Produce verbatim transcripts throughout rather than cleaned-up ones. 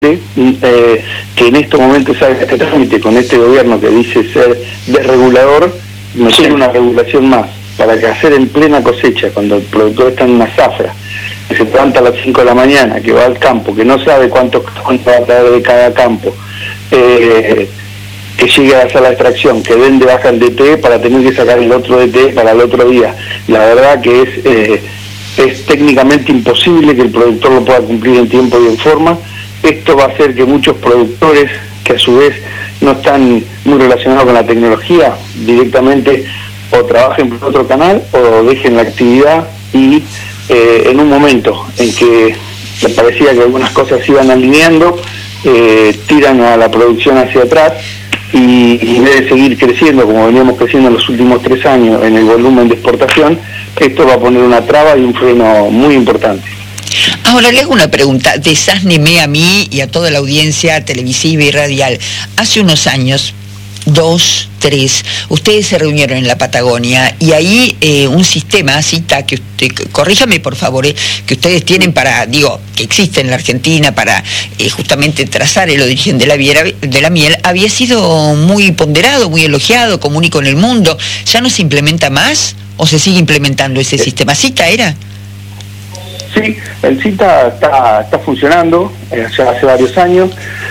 Eh, que en estos momentos salga este trámite con este gobierno que dice ser desregulador, meter sí. una regulación más, para que hacer en plena cosecha, cuando el productor está en una zafra, que se levanta a las cinco de la mañana, que va al campo, que no sabe cuánto, cuánto va a traer de cada campo, eh, que llegue a la sala de extracción, que den de baja el D T para tener que sacar el otro D T para el otro día. La verdad que es, eh, es técnicamente imposible que el productor lo pueda cumplir en tiempo y en forma. Esto va a hacer que muchos productores, que a su vez no están muy relacionados con la tecnología, directamente o trabajen por otro canal o dejen la actividad y eh, en un momento en que me parecía que algunas cosas se iban alineando, eh, tiran a la producción hacia atrás y, y en vez de seguir creciendo como veníamos creciendo en los últimos tres años en el volumen de exportación, esto va a poner una traba y un freno muy importante. Ahora le hago una pregunta, desásneme a mí y a toda la audiencia televisiva y radial. Hace unos años, dos, tres, ustedes se reunieron en la Patagonia y ahí eh, un sistema, cita, que usted, corríjame por favor, eh, que ustedes tienen para, digo, que existe en la Argentina para eh, justamente trazar el origen de la, viera, de la miel, había sido muy ponderado, muy elogiado, común y con el mundo. ¿Ya no se implementa más o se sigue implementando ese sí. sistema? ¿Cita era? Sí, el CITA está, está funcionando eh, ya hace varios años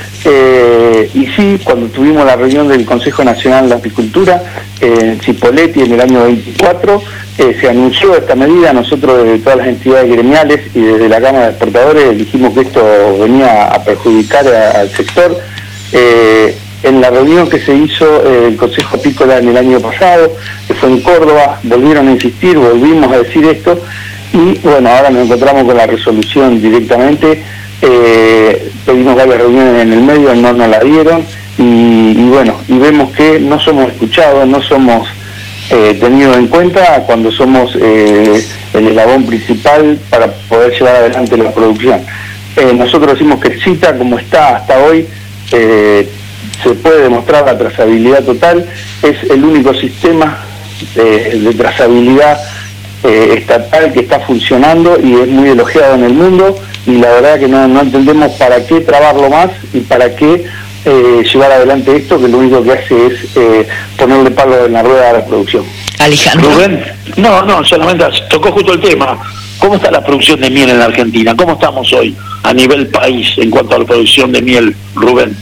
eh, y sí, cuando tuvimos la reunión del Consejo Nacional de Apicultura eh, en Cipolletti en el año veinticuatro, eh, se anunció esta medida. Nosotros desde todas las entidades gremiales y desde la Cámara de Exportadores dijimos que esto venía a perjudicar a, al sector. Eh, en la reunión que se hizo eh, el Consejo Apícola en el año pasado, que fue en Córdoba, volvieron a insistir, volvimos a decir esto. Y bueno, ahora nos encontramos con la resolución directamente, eh, pedimos varias reuniones en el medio, no nos la dieron, y, y bueno, y vemos que no somos escuchados, no somos eh, tenidos en cuenta cuando somos eh, el eslabón principal para poder llevar adelante la producción. Eh, nosotros decimos que el CITA, como está hasta hoy, eh, se puede demostrar la trazabilidad total, es el único sistema de, de trazabilidad Eh, estatal que está funcionando y es muy elogiado en el mundo, y la verdad que no, no entendemos para qué trabarlo más y para qué eh, llevar adelante esto, que lo único que hace es eh, ponerle palo en la rueda a la producción. Alejandro. Rubén, no, no, solamente tocó justo el tema. ¿Cómo está la producción de miel en la Argentina? ¿Cómo estamos hoy a nivel país en cuanto a la producción de miel, Rubén?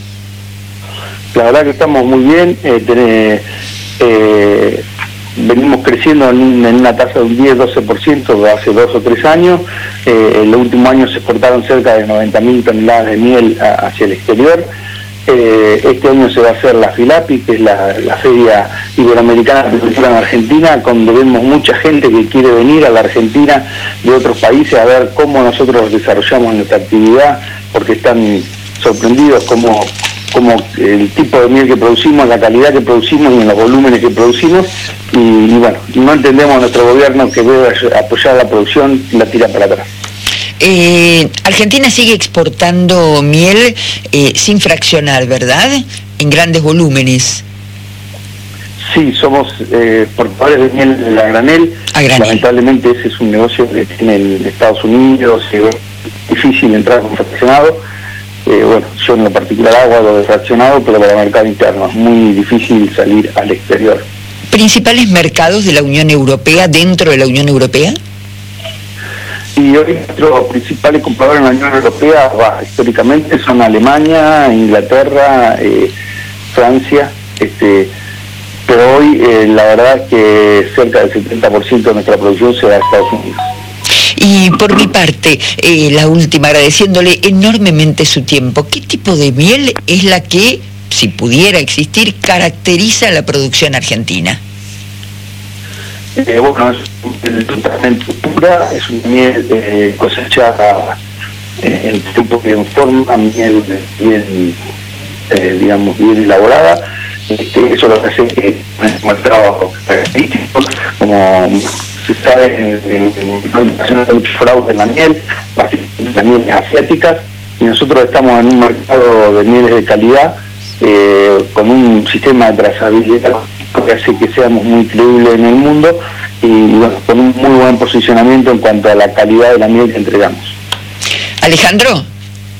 La verdad que estamos muy bien, eh, tenés, eh, venimos creciendo en, en una tasa de un diez a doce por ciento de hace dos o tres años. Eh, en los últimos años se exportaron cerca de noventa mil toneladas de miel a, hacia el exterior. Eh, este año se va a hacer la FILAPI, que es la, la Feria Iberoamericana de Apicultura en Argentina, donde vemos mucha gente que quiere venir a la Argentina de otros países a ver cómo nosotros desarrollamos nuestra actividad, porque están sorprendidos cómo como el tipo de miel que producimos, la calidad que producimos y en los volúmenes que producimos, y, y bueno, no entendemos a nuestro gobierno que debe apoyar la producción y la tira para atrás. Eh, Argentina sigue exportando miel eh, sin fraccionar, ¿verdad? En grandes volúmenes. Sí, somos eh, exportadores de miel a granel. a granel. Lamentablemente ese es un negocio que tiene en Estados Unidos, es difícil entrar con fraccionado. Eh, bueno, yo en lo particular hago algo de fraccionado, pero para el mercado interno es muy difícil salir al exterior. ¿Principales mercados de la Unión Europea dentro de la Unión Europea? Y hoy nuestros principales compradores en la Unión Europea, bah, históricamente, son Alemania, Inglaterra, eh, Francia, este, pero hoy eh, la verdad es que cerca del setenta por ciento de nuestra producción se va a Estados Unidos. Y por mi parte, eh, la última, agradeciéndole enormemente su tiempo, ¿qué tipo de miel es la que, si pudiera existir, caracteriza la producción argentina? Eh, bueno, es totalmente pura, es una miel eh, cosechada eh, en tiempo y en forma, miel bien, eh, digamos, bien elaborada. Este, eso lo que hace que es trabajo característico, como se sabe en la de mucho fraude en la miel, las mieles asiáticas, y nosotros estamos en un mercado de mieles de calidad, eh, con un sistema de trazabilidad que hace que seamos muy creíbles en el mundo, y bueno, con un muy buen posicionamiento en cuanto a la calidad de la miel que entregamos. Alejandro.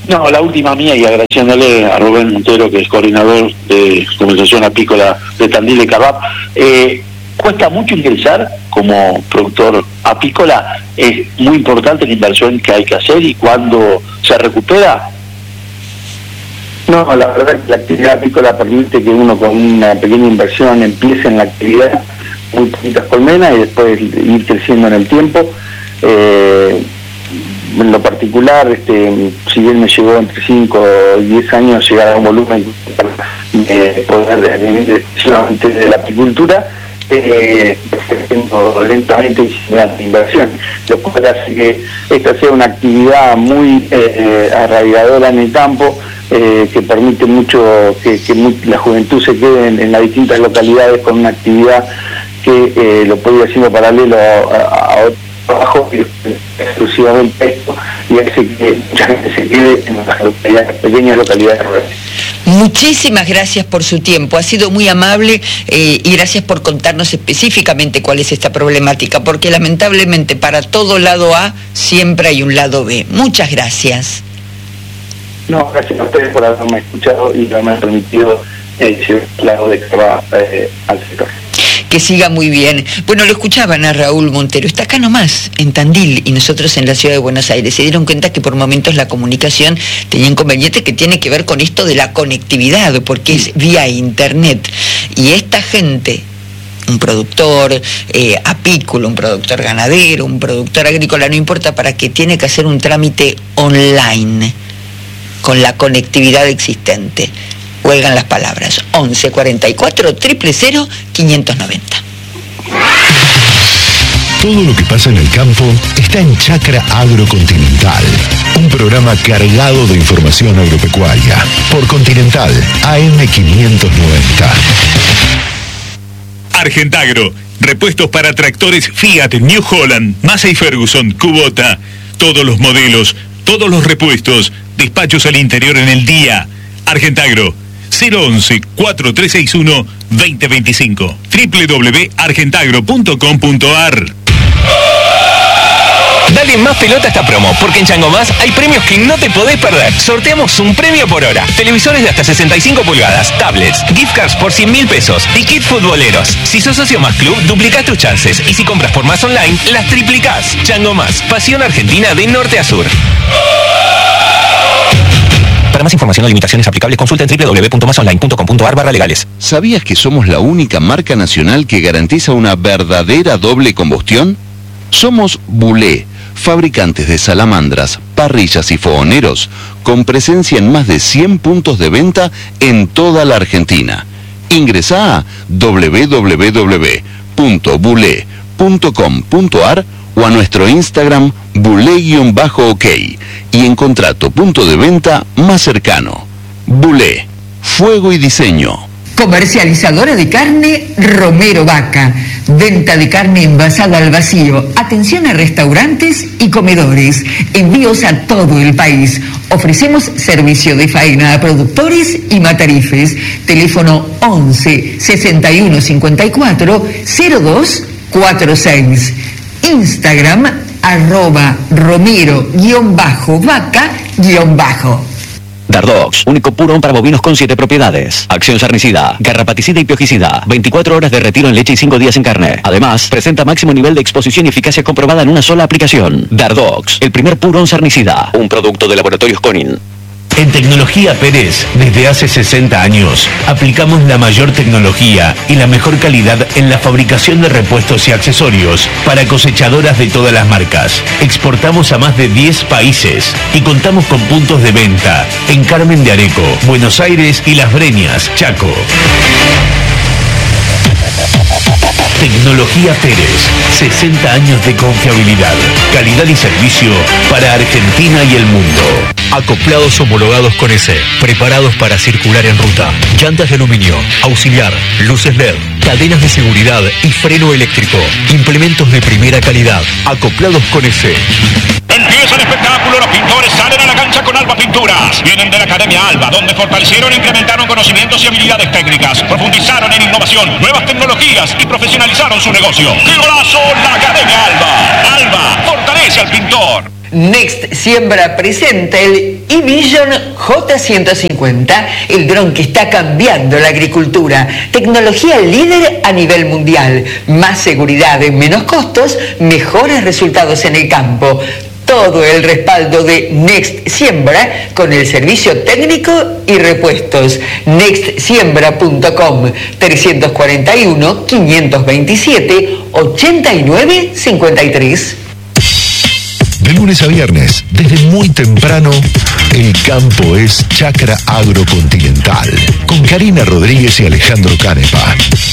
No, la última mía, y agradeciéndole a Rubén Montero, que es coordinador de Conversación Apícola de Tandil y Carvap. Eh, cuesta mucho ingresar como productor apícola, es muy importante la inversión que hay que hacer, y cuando se recupera. No, la verdad es que la actividad apícola permite que uno con una pequeña inversión empiece en la actividad, muy poquitas colmenas, y después ir creciendo en el tiempo. Eh, en lo particular, este, si bien me llevó entre cinco y diez años llegar a un volumen para eh, poder vivir exclusivamente de la apicultura, eh, creciendo lentamente y sin gran inversión, lo cual hace que esta sea una actividad muy eh, arraigadora en el campo, eh, que permite mucho que, que muy, la juventud se quede en, en las distintas localidades con una actividad que eh, lo puede ir haciendo paralelo a, a otro trabajo, exclusivamente esto, y hace que mucha gente se quede en las localidades, pequeñas localidades rurales. Muchísimas gracias por su tiempo, ha sido muy amable, eh, y gracias por contarnos específicamente cuál es esta problemática, porque lamentablemente para todo lado A siempre hay un lado B. Muchas gracias. No, gracias a ustedes por haberme escuchado y haberme permitido eh, llevar el lado de Carvap eh, al sector. Que siga muy bien. Bueno, lo escuchaban a Raúl Montero, está acá nomás, en Tandil, y nosotros en la ciudad de Buenos Aires. Se dieron cuenta que por momentos la comunicación tenía inconvenientes que tiene que ver con esto de la conectividad, porque es vía internet. Y esta gente, un productor eh, apícola, un productor ganadero, un productor agrícola, no importa para qué, tiene que hacer un trámite online, con la conectividad existente. Huelgan las palabras. once cuarenta y cuatro, cero cero cero, quinientos noventa. Todo lo que pasa en el campo está en Chacra Agrocontinental, un programa cargado de información agropecuaria por Continental A M quinientos noventa. Argentagro, repuestos para tractores Fiat, New Holland, Massey Ferguson, Kubota, todos los modelos, todos los repuestos, despachos al interior en el día. Argentagro, cero once, cuatro tres seis uno, dos cero dos cinco, doble u doble u doble u punto argentagro punto com punto a r. Dale más pelota a esta promo, porque en Chango Más hay premios que no te podés perder. Sorteamos un premio por hora. Televisores de hasta sesenta y cinco pulgadas, tablets, gift cards por cien mil pesos y kit futboleros. Si sos socio Más Club, duplicás tus chances. Y si compras por Más Online, las triplicás. Chango Más, pasión argentina de norte a sur. Para más información o limitaciones aplicables, consulta en doble u doble u doble u punto más online punto com punto a r barra legales. ¿Sabías que somos la única marca nacional que garantiza una verdadera doble combustión? Somos Bulé, fabricantes de salamandras, parrillas y fogoneros, con presencia en más de cien puntos de venta en toda la Argentina. Ingresá a doble u doble u doble u punto bulé punto com punto a r o a nuestro Instagram bulé-ok y encontrá tu punto de venta más cercano. Bulé, fuego y diseño. Comercializadora de carne Romero Vaca. Venta de carne envasada al vacío. Atención a restaurantes y comedores. Envíos a todo el país. Ofrecemos servicio de faena a productores y matarifes. Teléfono once, sesenta y uno, cincuenta y cuatro, cero dos cuarenta y seis. Instagram arroba romero-vaca-. Dardox, único purón para bovinos con siete propiedades. Acción sarnicida, garrapaticida y piojicida. veinticuatro horas de retiro en leche y cinco días en carne. Además, presenta máximo nivel de exposición y eficacia comprobada en una sola aplicación. Dardox, el primer purón sarnicida. Un producto de Laboratorios Conin. En Tecnología Pérez, desde hace sesenta años, aplicamos la mayor tecnología y la mejor calidad en la fabricación de repuestos y accesorios para cosechadoras de todas las marcas. Exportamos a más de diez países y contamos con puntos de venta en Carmen de Areco, Buenos Aires y Las Breñas, Chaco. Tecnología Pérez, sesenta años de confiabilidad, calidad y servicio para Argentina y el mundo. Acoplados homologados con E C E, preparados para circular en ruta. Llantas de aluminio, auxiliar, luces L E D, cadenas de seguridad y freno eléctrico. Implementos de primera calidad. Acoplados con E C E. Empieza el espectáculo, los pintores salen a la cancha con Alba Pinturas. Vienen de la Academia Alba, donde fortalecieron e incrementaron conocimientos y habilidades técnicas, profundizaron en innovación, nuevas tecnologías y profesionalizaron su negocio. ¡Qué golazo! La Academia Alba. Alba fortalece al pintor. Next Siembra presenta el eVision J ciento cincuenta, el dron que está cambiando la agricultura. Tecnología líder a nivel mundial. Más seguridad, menos costos, mejores resultados en el campo. Todo el respaldo de Next Siembra con el servicio técnico y repuestos. next siembra punto com, tres cuatro uno, cinco dos siete, ocho nueve cinco tres. De lunes a viernes, desde muy temprano, el campo es Chacra Agrocontinental, con Karina Rodríguez y Alejandro Canepa.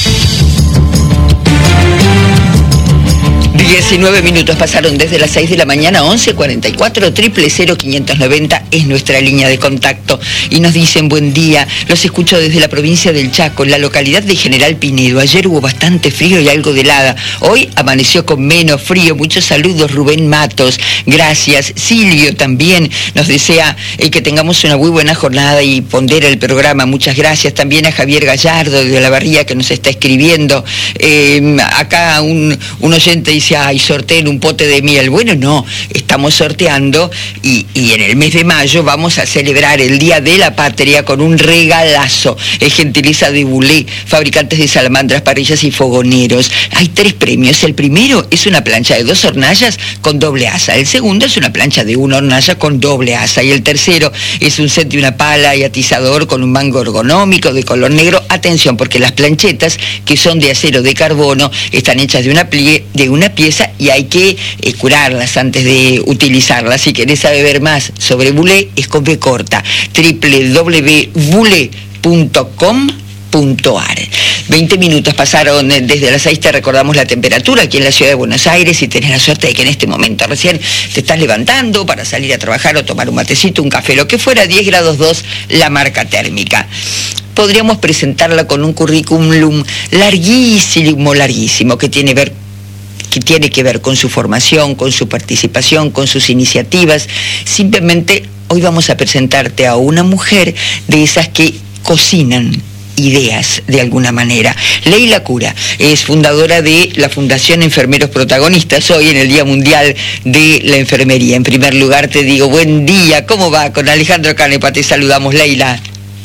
diecinueve minutos pasaron desde las seis de la mañana. Once cuarenta y cuatro, triple cero quinientos noventa es nuestra línea de contacto. Y nos dicen: buen día, los escucho desde la provincia del Chaco, en la localidad de General Pinedo. Ayer hubo bastante frío y algo de helada. Hoy amaneció con menos frío. Muchos saludos, Rubén Matos. Gracias. Silvio también nos desea eh, que tengamos una muy buena jornada y pondera el programa. Muchas gracias. También a Javier Gallardo de Olavarría, que nos está escribiendo. Eh, acá un, un oyente dice: ay, sorteen un pote de miel. Bueno, no, estamos sorteando y, y en el mes de mayo vamos a celebrar el Día de la Patria con un regalazo. Es gentileza de Bulé, fabricantes de salamandras, parrillas y fogoneros. Hay tres premios. El primero es una plancha de dos hornallas con doble asa. El segundo es una plancha de una hornalla con doble asa. Y el tercero es un set de una pala y atizador con un mango ergonómico de color negro. Atención, porque las planchetas, que son de acero de carbono, están hechas de una, plie, de una pieza y hay que eh, curarlas antes de utilizarlas. Si querés saber más sobre Bulé, es con B corta, doble u doble u doble u punto bulé punto com punto ar. veinte minutos pasaron desde las seis. Te recordamos la temperatura aquí en la ciudad de Buenos Aires y tenés la suerte de que en este momento recién te estás levantando para salir a trabajar o tomar un matecito, un café, lo que fuera. Diez grados dos la marca térmica. Podríamos presentarla con un currículum larguísimo, larguísimo, que tiene ver que tiene que ver con su formación, con su participación, con sus iniciativas. Simplemente hoy vamos a presentarte a una mujer de esas que cocinan ideas de alguna manera. Leila Cura es fundadora de la Fundación Enfermeros Protagonistas, hoy en el Día Mundial de la Enfermería. En primer lugar te digo buen día, ¿cómo va? Con Alejandro Canepa te saludamos, Leila.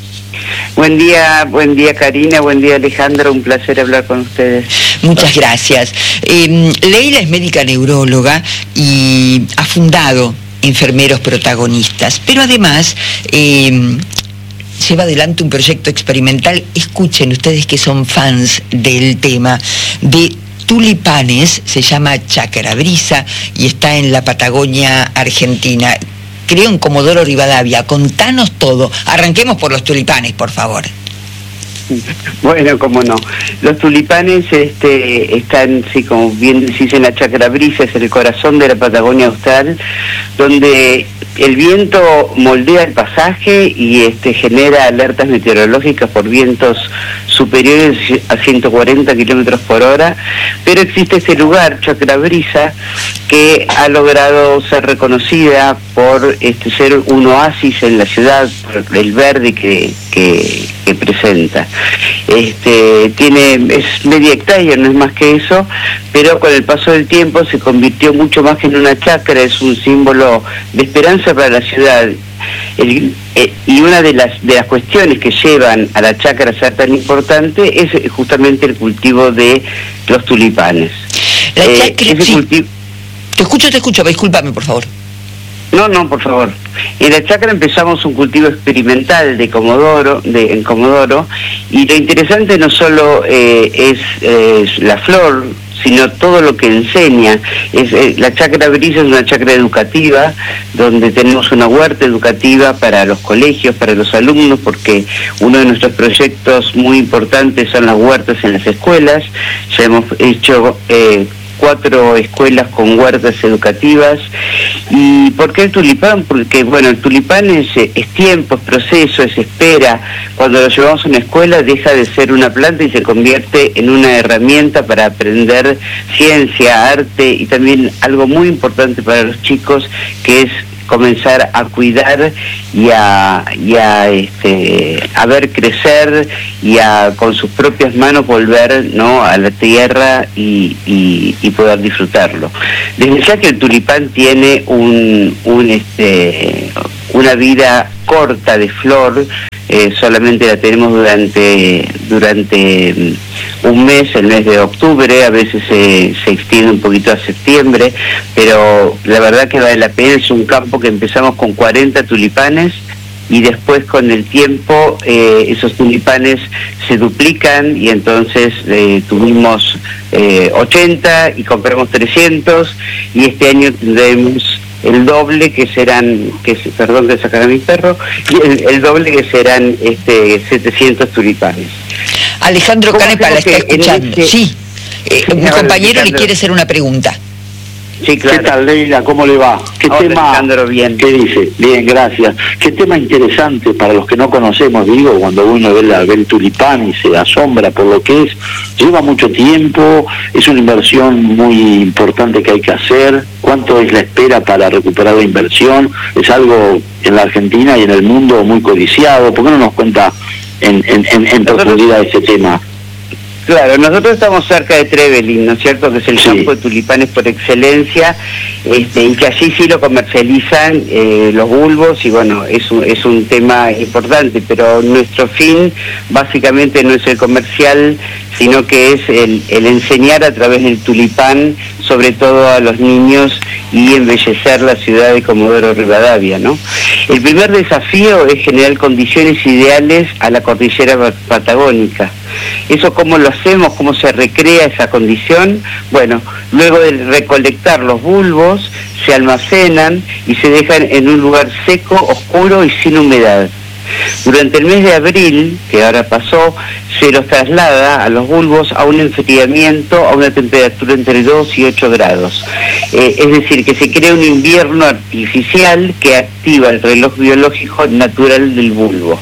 Buen día, buen día Karina, buen día Alejandro, un placer hablar con ustedes. Muchas gracias. Eh, Leila es médica neuróloga y ha fundado Enfermeros Protagonistas, pero además eh, lleva adelante un proyecto experimental. Escuchen ustedes que son fans del tema, de tulipanes, se llama Chacra Brisa y está en la Patagonia Argentina. Creo en Comodoro Rivadavia. Contanos todo. Arranquemos por los tulipanes, por favor. Bueno, cómo no. Los tulipanes este, están, sí, como bien decís, en la Chacra Brisa, es el corazón de la Patagonia Austral, donde el viento moldea el pasaje y este, genera alertas meteorológicas por vientos superiores a ciento cuarenta kilómetros por hora, pero existe este lugar, Chacra Brisa, que ha logrado ser reconocida por este, ser un oasis en la ciudad, por el verde que, que, que presenta. Este, tiene, es media hectárea, no es más que eso, pero con el paso del tiempo se convirtió mucho más que en una chacra, es un símbolo de esperanza para la ciudad. El, eh, y una de las de las cuestiones que llevan a la chacra a ser tan importante es justamente el cultivo de los tulipanes. La eh, chacra, sí. cultivo... Te escucho, te escucho, discúlpame, por favor. No, no, por favor. En la chacra empezamos un cultivo experimental de Comodoro, de, en Comodoro, y lo interesante no solo eh, es eh, la flor, sino todo lo que enseña. Es, eh, la Chacra Brisa es una chacra educativa, donde tenemos una huerta educativa para los colegios, para los alumnos, porque uno de nuestros proyectos muy importantes son las huertas en las escuelas. Ya hemos hecho eh, cuatro escuelas con huertas educativas. ¿Y por qué el tulipán? Porque, bueno, el tulipán es, es tiempo, es proceso, es espera. Cuando lo llevamos a una escuela deja de ser una planta y se convierte en una herramienta para aprender ciencia, arte y también algo muy importante para los chicos, que es comenzar a cuidar y a, y a, este, a ver crecer y a con sus propias manos volver, ¿no?, a la tierra y, y, y poder disfrutarlo. Desde ya que el tulipán tiene un, un este, una vida corta de flor, eh, solamente la tenemos durante durante un mes, el mes de octubre, a veces se, se extiende un poquito a septiembre, pero la verdad que vale la pena. Es un campo que empezamos con cuarenta tulipanes y después con el tiempo eh, esos tulipanes se duplican y entonces eh, tuvimos eh, ochenta y compramos trescientos y este año tendremos el doble, que serán, que perdón que sacar a mi perro, y el, el doble que serán este setecientos tulipanes. Alejandro Canepa la está escuchando. Este... Sí, eh, sí, un compañero Alejandro le quiere hacer una pregunta. Sí, claro. ¿Qué tal, Leila? ¿Cómo le va? ¿Qué Hola, tema? Alejandro, bien. ¿Qué dice? Bien, gracias. Qué tema interesante para los que no conocemos, digo, cuando uno ve, la, ve el tulipán y se asombra por lo que es. Lleva mucho tiempo, es una inversión muy importante que hay que hacer. ¿Cuánto es la espera para recuperar la inversión? Es algo en la Argentina y en el mundo muy codiciado. ¿Por qué no nos cuenta en, en, en, en profundidad ese tema? Claro, nosotros estamos cerca de Trevelin, ¿no es cierto?, que es el sí. campo de tulipanes por excelencia, este, y que allí sí lo comercializan eh, los bulbos, y bueno, es un, es un tema importante, pero nuestro fin básicamente no es el comercial, sino que es el, el enseñar a través del tulipán, sobre todo a los niños, y embellecer la ciudad de Comodoro Rivadavia, ¿no? El primer desafío es generar condiciones ideales a la cordillera patagónica. ¿Eso cómo lo hacemos? ¿Cómo se recrea esa condición? Bueno, luego de recolectar los bulbos, se almacenan y se dejan en un lugar seco, oscuro y sin humedad. Durante el mes de abril, que ahora pasó, se los traslada a los bulbos a un enfriamiento a una temperatura entre dos y ocho grados. Eh, es decir, que se crea un invierno artificial que activa el reloj biológico natural del bulbo.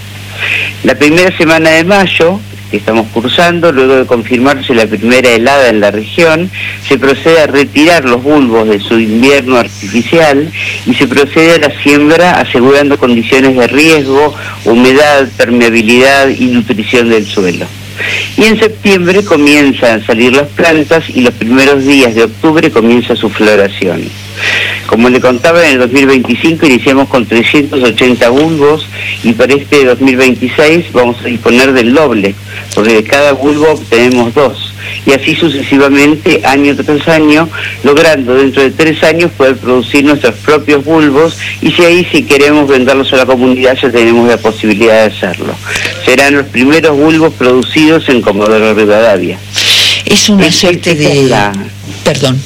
La primera semana de mayo, que estamos cursando, luego de confirmarse la primera helada en la región, se procede a retirar los bulbos de su invierno artificial y se procede a la siembra asegurando condiciones de riesgo, humedad, permeabilidad y nutrición del suelo. Y en septiembre comienzan a salir las plantas y los primeros días de octubre comienza su floración. Como le contaba, en el dos mil veinticinco iniciamos con trescientos ochenta bulbos y para este dos mil veintiséis vamos a disponer del doble, porque de cada bulbo tenemos dos. Y así sucesivamente, año tras año, logrando dentro de tres años poder producir nuestros propios bulbos, y si ahí si queremos venderlos a la comunidad ya tenemos la posibilidad de hacerlo. Serán los primeros bulbos producidos en Comodoro Rivadavia. Es una es, suerte es, de... La... Perdón.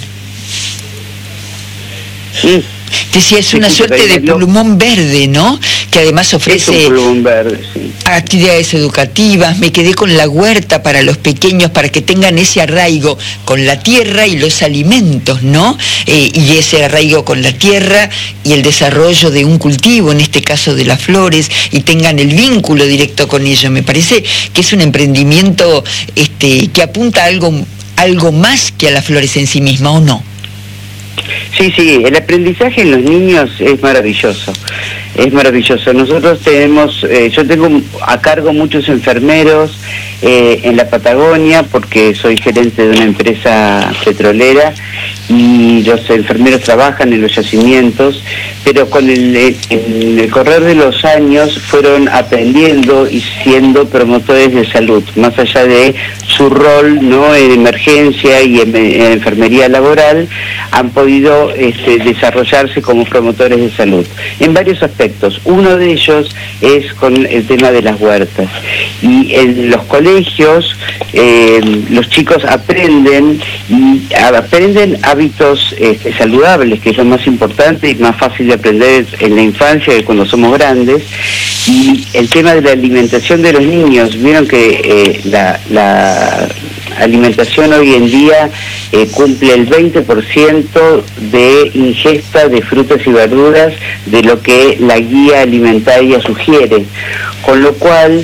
Sí. Decía, es una suerte de pulmón verde, ¿no? Que además ofrece verde, sí. actividades educativas. Me quedé con la huerta para los pequeños, para que tengan ese arraigo con la tierra y los alimentos, ¿no? Eh, y ese arraigo con la tierra y el desarrollo de un cultivo, en este caso de las flores, y tengan el vínculo directo con ello. Me parece que es un emprendimiento este, que apunta a algo, algo más que a las flores en sí misma, ¿o no? Sí, sí, el aprendizaje en los niños es maravilloso, es maravilloso. Nosotros tenemos, eh, yo tengo a cargo muchos enfermeros eh, en la Patagonia, porque soy gerente de una empresa petrolera, y los enfermeros trabajan en los yacimientos, pero con el, en el correr de los años fueron aprendiendo y siendo promotores de salud, más allá de su rol, ¿no?, en emergencia y en, en enfermería laboral, han podido este, desarrollarse como promotores de salud en varios aspectos. Uno de ellos es con el tema de las huertas, y en los colegios eh, los chicos aprenden y aprenden hábitos este, saludables, que es lo más importante y más fácil de aprender en la infancia que cuando somos grandes. Y el tema de la alimentación de los niños, vieron que eh, la, la alimentación hoy en día eh, cumple el veinte por ciento de ingesta de frutas y verduras de lo que la guía alimentaria sugiere, con lo cual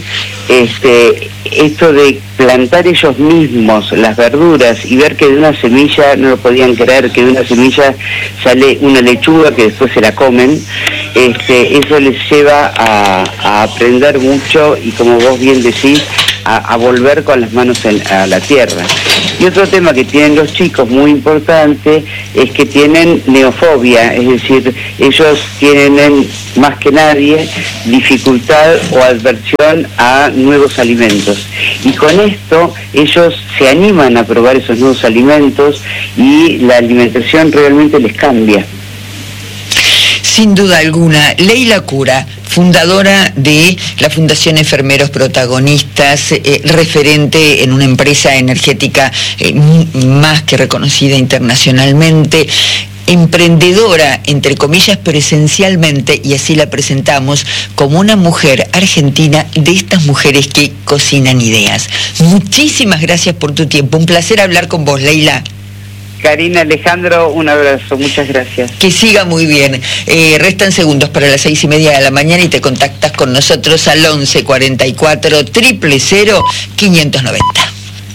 este, esto de plantar ellos mismos las verduras y ver que de una semilla, no lo podían creer, que de una semilla sale una lechuga que después se la comen, este, eso les lleva a, a aprender mucho y, como vos bien decís, a, a volver con las manos en, a la tierra. Y otro tema que tienen los chicos muy importante es que tienen neofobia, es decir, ellos tienen más que nadie dificultad o adversión a nuevos alimentos. Y con esto ellos se animan a probar esos nuevos alimentos y la alimentación realmente les cambia. Sin duda alguna. Leila Cura, fundadora de la Fundación Enfermeros Protagonistas, eh, referente en una empresa energética eh, más que reconocida internacionalmente, emprendedora, entre comillas, pero esencialmente, y así la presentamos, como una mujer argentina de estas mujeres que cocinan ideas. Muchísimas gracias por tu tiempo. Un placer hablar con vos, Leila. Karina, Alejandro, un abrazo, muchas gracias. Que siga muy bien. Eh, restan segundos para las seis y media de la mañana y te contactas con nosotros al once cuarenta y cuatro, cero cero cero, quinientos noventa.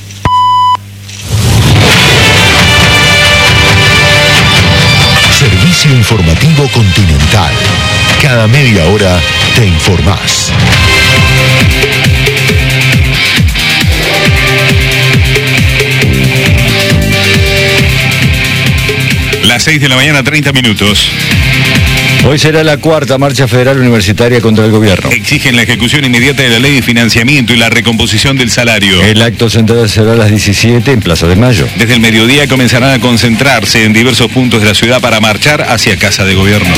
Servicio Informativo Continental. Cada media hora te informás. Las seis de la mañana, treinta minutos. Hoy será la cuarta marcha federal universitaria contra el gobierno. Exigen la ejecución inmediata de la ley de financiamiento y la recomposición del salario. El acto central será a las diecisiete en Plaza de Mayo. Desde el mediodía comenzarán a concentrarse en diversos puntos de la ciudad para marchar hacia Casa de Gobierno.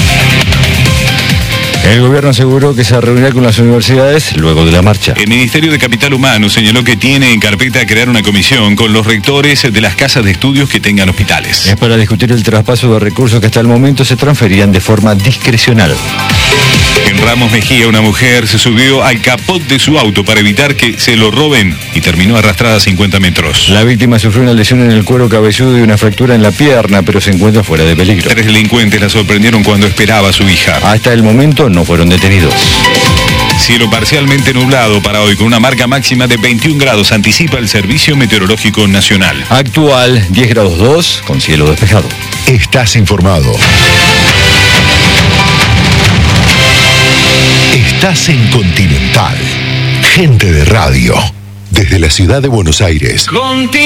El gobierno aseguró que se reunirá con las universidades luego de la marcha. El Ministerio de Capital Humano señaló que tiene en carpeta crear una comisión con los rectores de las casas de estudios que tengan hospitales. Es para discutir el traspaso de recursos que hasta el momento se transferían de forma discrecional. En Ramos Mejía, una mujer se subió al capot de su auto para evitar que se lo roben y terminó arrastrada a cincuenta metros. La víctima sufrió una lesión en el cuero cabelludo y una fractura en la pierna, pero se encuentra fuera de peligro. Tres delincuentes la sorprendieron cuando esperaba a su hija. Hasta el momento no fueron detenidos. Cielo parcialmente nublado para hoy con una marca máxima de veintiún grados, anticipa el Servicio Meteorológico Nacional. Actual diez grados dos con cielo despejado. Estás informado. Estás en Continental. Gente de radio. Desde la ciudad de Buenos Aires.